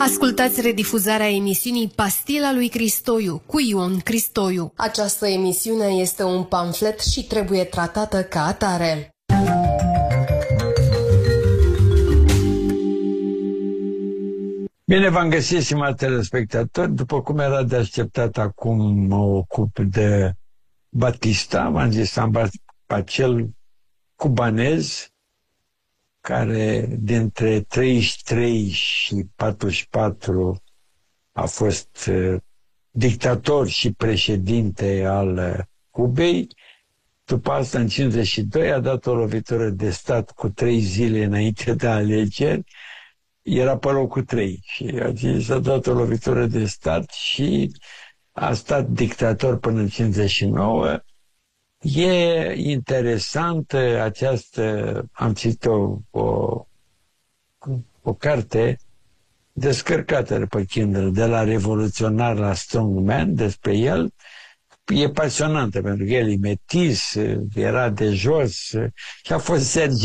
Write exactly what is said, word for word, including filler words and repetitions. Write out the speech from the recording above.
Ascultați redifuzarea emisiunii Pastila lui Cristoiu cu Ion Cristoiu. Această emisiune este un pamflet și trebuie tratată ca atare. Bine v-am găsit, stimați telespectatori. După cum era de așteptat, acum mă ocup de Batista. V-am zis, am acel cubanez care dintre treizeci și trei și patruzeci și patru a fost uh, dictator și președinte al uh, Cubei. După asta, în cincizeci și doi, a dat o lovitură de stat cu trei zile înainte de alegeri. Era pe locul trei și a zis, a dat o lovitură de stat și a stat dictator până în cincizeci și nouă. E interesantă această, am citit o, o, o carte descărcată de pe Kindle, de la revoluționar la strongman, despre el. E pasionantă, pentru că el e metis, era de jos și a fost Sergiu